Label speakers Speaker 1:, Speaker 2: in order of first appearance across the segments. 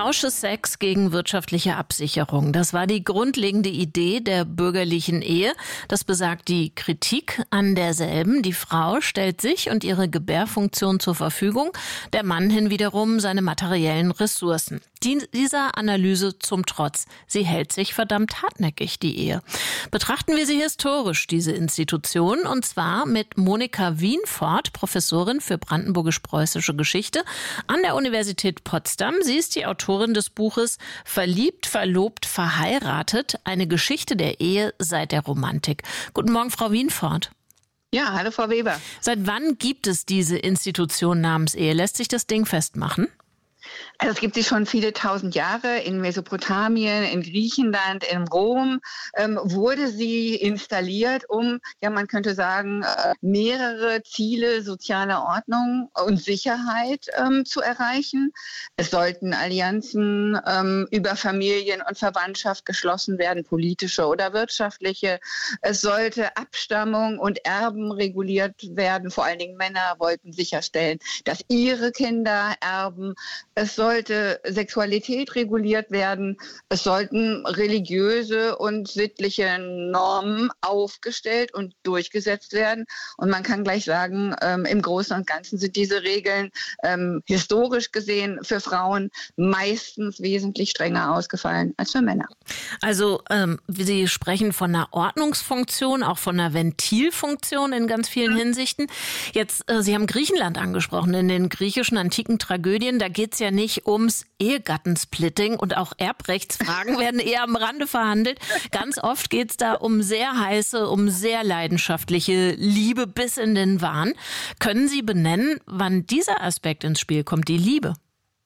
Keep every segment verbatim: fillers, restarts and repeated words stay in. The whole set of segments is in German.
Speaker 1: Tausche Sex gegen wirtschaftliche Absicherung. Das war die grundlegende Idee der bürgerlichen Ehe. Das besagt die Kritik an derselben. Die Frau stellt sich und ihre Gebärfunktion zur Verfügung, der Mann hinwiederum seine materiellen Ressourcen. Die, dieser Analyse zum Trotz, sie hält sich verdammt hartnäckig, die Ehe. Betrachten wir sie historisch, diese Institution, und zwar mit Monika Wienfort, Professorin für brandenburgisch-preußische Geschichte an der Universität Potsdam. Sie ist die Autorin des Buches Verliebt, verlobt, verheiratet, eine Geschichte der Ehe seit der Romantik. Guten Morgen, Frau Wienfort.
Speaker 2: Ja, hallo Frau Weber.
Speaker 1: Seit wann gibt es diese Institution namens Ehe? Lässt sich das Ding festmachen?
Speaker 2: Also es gibt sie schon viele tausend Jahre. In Mesopotamien, in Griechenland, in Rom ähm, wurde sie installiert, um, ja man könnte sagen, äh, mehrere Ziele sozialer Ordnung und Sicherheit ähm, zu erreichen. Es sollten Allianzen ähm, über Familien und Verwandtschaft geschlossen werden, politische oder wirtschaftliche. Es sollte Abstammung und Erben reguliert werden. Vor allen Dingen Männer wollten sicherstellen, dass ihre Kinder erben. Es sollte Sexualität reguliert werden. Es sollten religiöse und sittliche Normen aufgestellt und durchgesetzt werden. Und man kann gleich sagen, ähm, im Großen und Ganzen sind diese Regeln ähm, historisch gesehen für Frauen meistens wesentlich strenger ausgefallen als für Männer.
Speaker 1: Also ähm, Sie sprechen von einer Ordnungsfunktion, auch von einer Ventilfunktion in ganz vielen Hinsichten. Jetzt, äh, Sie haben Griechenland angesprochen. In den griechischen antiken Tragödien, da geht es ja nicht ums Ehegattensplitting und auch Erbrechtsfragen werden eher am Rande verhandelt. Ganz oft geht es da um sehr heiße, um sehr leidenschaftliche Liebe bis in den Wahn. Können Sie benennen, wann dieser Aspekt ins Spiel kommt, die Liebe?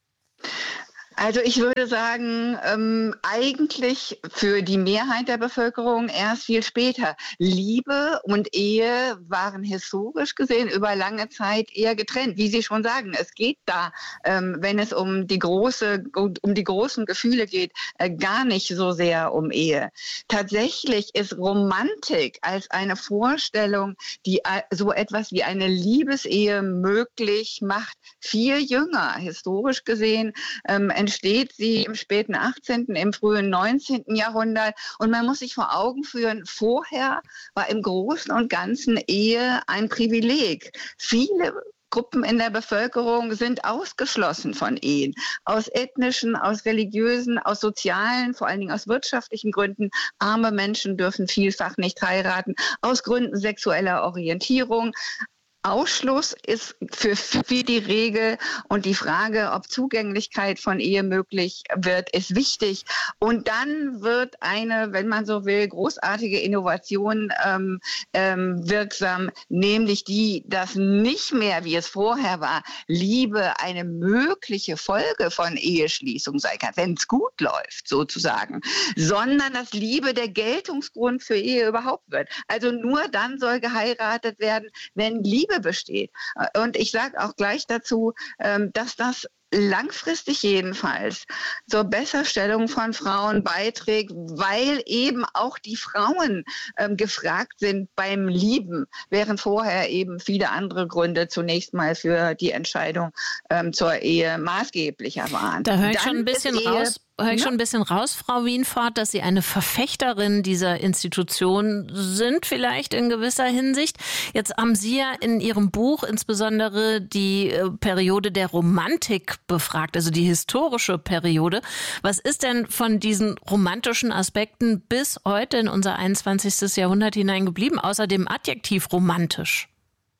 Speaker 2: Also ich würde sagen, ähm, eigentlich für die Mehrheit der Bevölkerung erst viel später. Liebe und Ehe waren historisch gesehen über lange Zeit eher getrennt. Wie Sie schon sagen, es geht da, ähm, wenn es um die große, um die großen Gefühle geht, äh, gar nicht so sehr um Ehe. Tatsächlich ist Romantik als eine Vorstellung, die äh, so etwas wie eine Liebesehe möglich macht, viel jünger, historisch gesehen, ähm, entsteht sie im späten achtzehnten, im frühen neunzehnten Jahrhundert. Und man muss sich vor Augen führen, vorher war im Großen und Ganzen Ehe ein Privileg. Viele Gruppen in der Bevölkerung sind ausgeschlossen von Ehen. Aus ethnischen, aus religiösen, aus sozialen, vor allen Dingen aus wirtschaftlichen Gründen. Arme Menschen dürfen vielfach nicht heiraten, aus Gründen sexueller Orientierung. Ausschluss ist für viele die Regel und die Frage, ob Zugänglichkeit von Ehe möglich wird, ist wichtig. Und dann wird eine, wenn man so will, großartige Innovation ähm, ähm, wirksam, nämlich die, dass nicht mehr, wie es vorher war, Liebe eine mögliche Folge von Eheschließung sein kann, wenn es gut läuft sozusagen, sondern dass Liebe der Geltungsgrund für Ehe überhaupt wird. Also nur dann soll geheiratet werden, wenn Liebe besteht. Und ich sage auch gleich dazu, dass das langfristig jedenfalls zur Besserstellung von Frauen beiträgt, weil eben auch die Frauen ähm, gefragt sind beim Lieben, während vorher eben viele andere Gründe zunächst mal für die Entscheidung ähm, zur Ehe maßgeblicher waren.
Speaker 1: Da höre ich schon ein bisschen raus. Höre ich schon ein bisschen raus, Frau Wienfort, dass Sie eine Verfechterin dieser Institution sind, vielleicht in gewisser Hinsicht. Jetzt haben Sie ja in Ihrem Buch insbesondere die Periode der Romantik befragt, also die historische Periode. Was ist denn von diesen romantischen Aspekten bis heute in unser einundzwanzigstes Jahrhundert hineingeblieben, außer dem Adjektiv romantisch?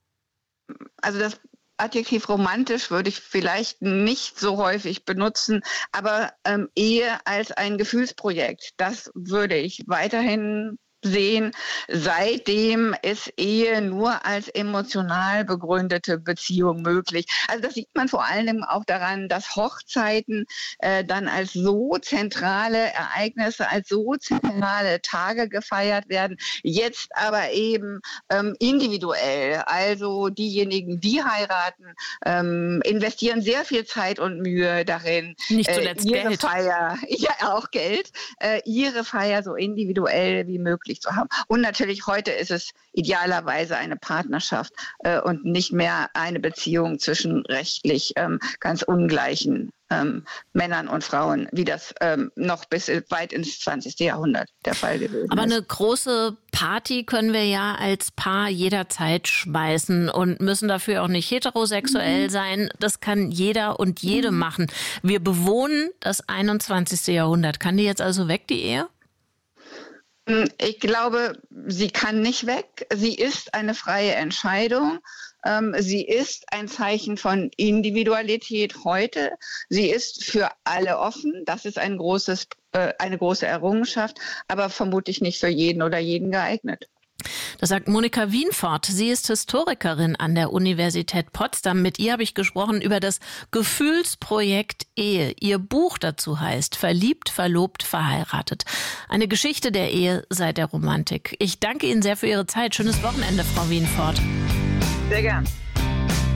Speaker 2: Also das Adjektiv romantisch würde ich vielleicht nicht so häufig benutzen, aber ähm, Ehe als ein Gefühlsprojekt, das würde ich weiterhin sehen. Seitdem ist Ehe nur als emotional begründete Beziehung möglich. Also das sieht man vor allem auch daran, dass Hochzeiten äh, dann als so zentrale Ereignisse, als so zentrale Tage gefeiert werden. Jetzt aber eben ähm, individuell. Also diejenigen, die heiraten, ähm, investieren sehr viel Zeit und Mühe darin,
Speaker 1: nicht zuletzt
Speaker 2: äh, ihre
Speaker 1: Geld.
Speaker 2: Feier, ja auch Geld, äh, ihre Feier so individuell wie möglich zu haben. Und natürlich heute ist es idealerweise eine Partnerschaft äh, und nicht mehr eine Beziehung zwischen rechtlich ähm, ganz ungleichen ähm, Männern und Frauen, wie das ähm, noch bis weit ins zwanzigste Jahrhundert der Fall gewesen
Speaker 1: Aber
Speaker 2: ist.
Speaker 1: eine große Party können wir ja als Paar jederzeit schmeißen und müssen dafür auch nicht heterosexuell mhm. sein. Das kann jeder und jede mhm. machen. Wir bewohnen das einundzwanzigste Jahrhundert. Kann die jetzt also weg, die Ehe?
Speaker 2: Ich glaube, sie kann nicht weg. Sie ist eine freie Entscheidung. Ähm, sie ist ein Zeichen von Individualität heute. Sie ist für alle offen. Das ist ein großes, äh, eine große Errungenschaft, aber vermutlich nicht für jeden oder jeden geeignet.
Speaker 1: Das sagt Monika Wienfort. Sie ist Historikerin an der Universität Potsdam. Mit ihr habe ich gesprochen über das Gefühlsprojekt Ehe. Ihr Buch dazu heißt Verliebt, verlobt, verheiratet. Eine Geschichte der Ehe seit der Romantik. Ich danke Ihnen sehr für Ihre Zeit. Schönes Wochenende, Frau Wienfort.
Speaker 2: Sehr gern.